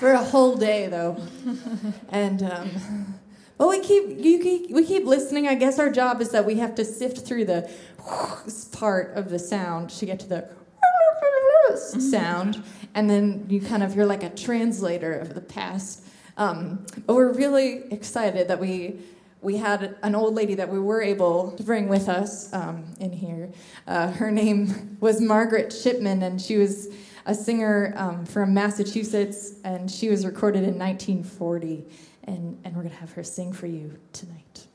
for a whole day, though. And but we keep listening. I guess our job is that we have to sift through the part of the sound to get to the sound, and then you're like a translator of the past. But we're really excited that we had an old lady that we were able to bring with us in here. Her name was Margaret Shipman, and she was a singer from Massachusetts, and she was recorded in 1940. And we're going to have her sing for you tonight.